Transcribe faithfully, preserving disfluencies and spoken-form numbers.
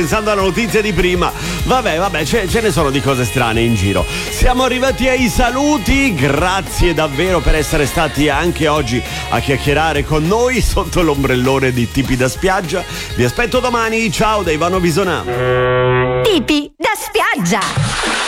Pensando alla notizia di prima, vabbè, vabbè, ce, ce ne sono di cose strane in giro. Siamo arrivati ai saluti, grazie davvero per essere stati anche oggi a chiacchierare con noi sotto l'ombrellone di Tipi da spiaggia. Vi aspetto domani, ciao da Ivano Bisonà. Tipi da spiaggia.